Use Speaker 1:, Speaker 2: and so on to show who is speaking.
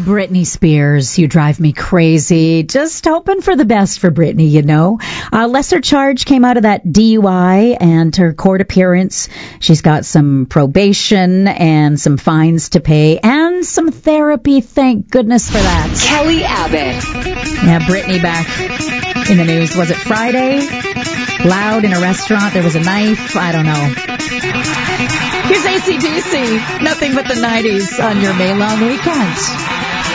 Speaker 1: Britney Spears, you drive me crazy. Just hoping for the best for Britney, you know. Lesser charge came out of that DUI and her court appearance. She's got some probation and some fines to pay and some therapy. Thank goodness for that.
Speaker 2: Kelly Abbott.
Speaker 1: Yeah, Britney back in the news. Was it Friday? Loud in a restaurant. There was a knife. I don't know. Here's AC/DC. Nothing but the 90s on your May long weekend.